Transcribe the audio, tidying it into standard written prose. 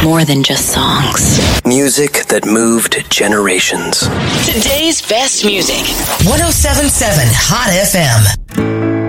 more than just songs. Music that moved generations. Today's best music. 107.7 Hot FM.